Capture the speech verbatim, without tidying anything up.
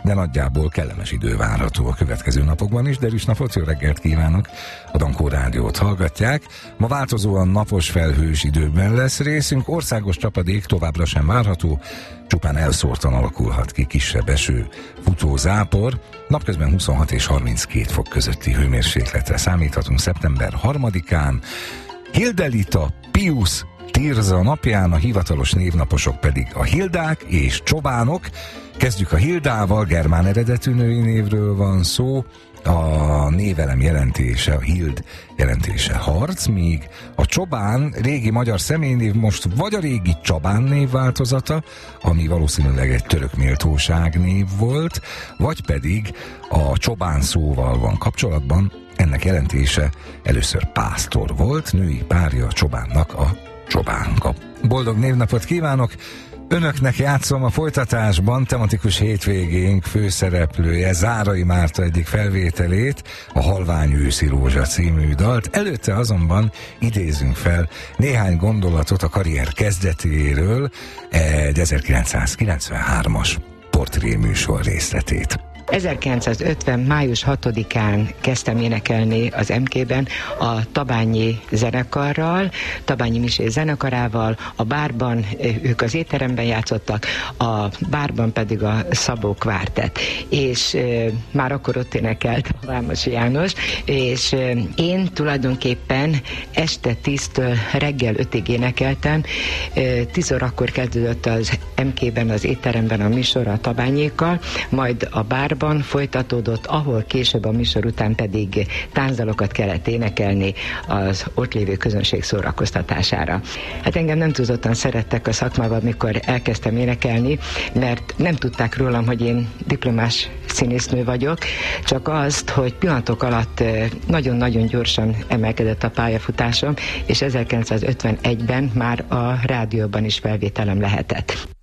de nagyjából kellemes idő várható a következő napokban is. Derűs napot, jó reggelt kívánok! A Dankó Rádiót hallgatják. Ma változóan napos, felhős időben lesz részünk, országos csapadék továbbra sem várható, csupán elszórtan alakulhat ki kisebb eső, futó zápor. Napközben huszonhat és harminckét fok közötti hőmérsékletre számíthatunk szeptember harmadikán. Hildelita Pius Tirza napján, a hivatalos névnaposok pedig a Hildák és Csobánok. Kezdjük a Hildával, germán eredetű női névről van szó. A névelem jelentése, a Hild jelentése harc, míg a Csobán régi magyar személynév, most vagy a régi Csabán név változata, ami valószínűleg egy török méltóság név volt, vagy pedig a Csobán szóval van kapcsolatban. Ennek jelentése először pásztor volt, női párja a Csobánnak a Csobánka. Boldog névnapot kívánok! Önöknek játszom a folytatásban tematikus hétvégénk főszereplője, Zárai Márta egyik felvételét, a Halvány őszi rózsa című dalt. Előtte azonban idézünk fel néhány gondolatot a karrier kezdetéről, egy ezerkilencszázkilencvenhármas portréműsor részletét. ezerkilencszázötven. május hatodikán kezdtem énekelni az em ké-ben a Tabányi zenekarral, Tabányi Misé zenekarával, a bárban ők az étteremben játszottak, a bárban pedig a Szabó Kvártett. És e, már akkor ott énekelt a Vámosi János, és e, én tulajdonképpen este tíztől reggel ötig énekeltem, e, tíz órakor kezdődött az em ké-ben, az étteremben a műsor a Tabányékkal, majd a bár folytatódott, ahol később a műsor után pedig táncdalokat kellett énekelni az ott lévő közönség szórakoztatására. Hát engem nem túlzottan szerettek a szakmában, mikor elkezdtem énekelni, mert nem tudták rólam, hogy én diplomás színésznő vagyok, csak azt, hogy pillanatok alatt nagyon-nagyon gyorsan emelkedett a pályafutásom, és ezerkilencszázötvenegyben már a rádióban is felvételem lehetett.